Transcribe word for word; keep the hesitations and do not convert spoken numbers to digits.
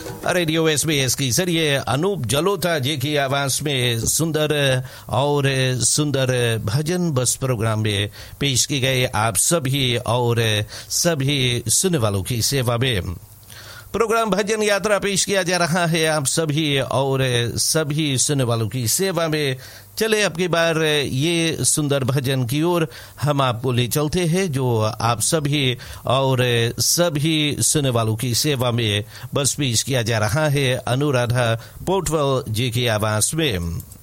Radio SBS के जरिए अनूप जलोटा जी की आवाज में सुंदर और सुंदर भजन बस प्रोग्राम में पेश की गए आप सभी और सभी सुनने वालों की सेवा में प्रोग्राम भजन यात्रा पेश किया जा रहा है आप सभी और सभी सुनने वालों की सेवा में। चले अब की बार ये सुंदर भजन की ओर हम आपको ले चलते हैं जो आप सभी और सभी सुनने वालों की सेवा में बस पेश किया जा रहा है अनुराधा पोटवल जी की आवाज में।